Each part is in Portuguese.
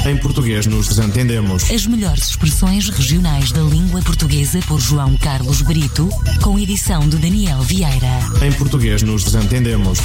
Em português nos desentendemos. As melhores expressões regionais da língua portuguesa por João Carlos Brito, com edição de Daniel Vieira. Em português nos desentendemos.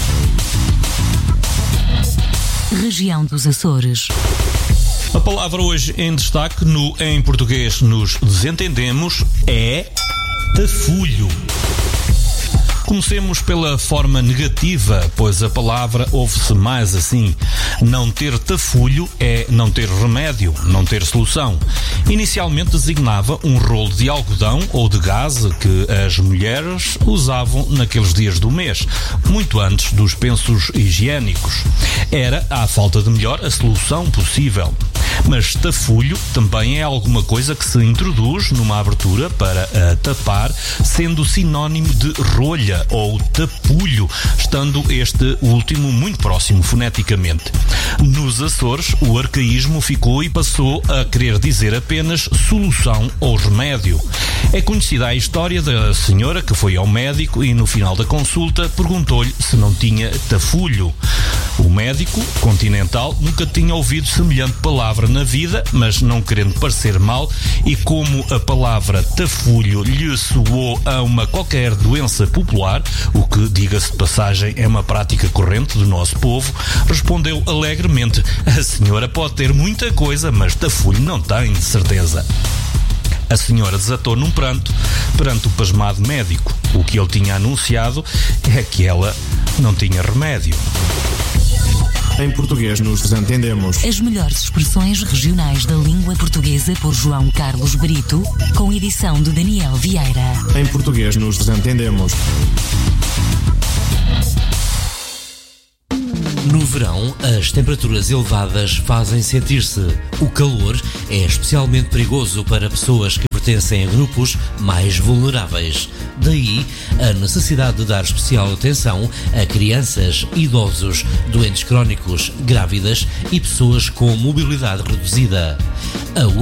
Região dos Açores. A palavra hoje em destaque no Em Português nos desentendemos é tafulho. Comecemos pela forma negativa, pois a palavra ouve-se mais assim. Não ter tafulho é não ter remédio, não ter solução. Inicialmente designava um rolo de algodão ou de gaze que as mulheres usavam naqueles dias do mês, muito antes dos pensos higiênicos. Era, à falta de melhor, a solução possível. Mas tafulho também é alguma coisa que se introduz numa abertura para tapar, sendo sinónimo de rolha ou tapulho, estando este último muito próximo foneticamente. Nos Açores, o arcaísmo ficou e passou a querer dizer apenas solução ou remédio. É conhecida a história da senhora que foi ao médico e no final da consulta perguntou-lhe se não tinha tafulho. O médico, continental, nunca tinha ouvido semelhante palavra na vida, mas não querendo parecer mal, e como a palavra tafulho lhe soou a uma qualquer doença popular, o que, diga-se de passagem, é uma prática corrente do nosso povo, respondeu alegremente: a senhora pode ter muita coisa, mas tafulho não tem, de certeza. A senhora desatou num pranto perante o pasmado médico. O que ele tinha anunciado é que ela não tinha remédio. Em português nos desentendemos. As melhores expressões regionais da língua portuguesa por João Carlos Brito, com edição de Daniel Vieira. Em português nos desentendemos. No verão, as temperaturas elevadas fazem sentir-se. O calor é especialmente perigoso para pessoas que pertencem a grupos mais vulneráveis. Daí, a necessidade de dar especial atenção a crianças, idosos, doentes crónicos, grávidas e pessoas com mobilidade reduzida.